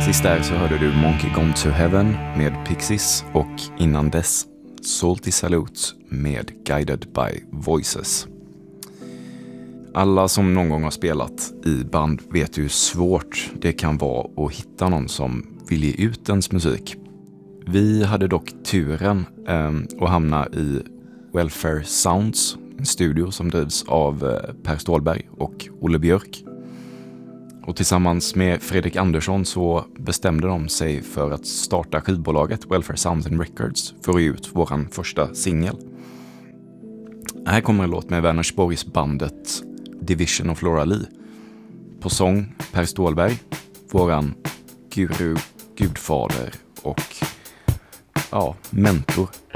Sist där så hörde du Monkey Gone to Heaven med Pixies och innan dess Salty Salute med Guided by Voices. Alla som någon gång har spelat i band vet hur svårt det kan vara att hitta någon som vill ge ut ens musik. Vi hade dock turen att hamna i Welfare Sounds, en studio som drivs av Per Stålberg och Olle Björk. Och tillsammans med Fredrik Andersson så bestämde de sig för att starta skivbolaget Welfare Sounds and Records för att ge ut våran första singel. Här kommer en låt med Vänersborgs bandet Division of Laura Lee. På sång Per Stålberg, våran guru, gudfader och mentor.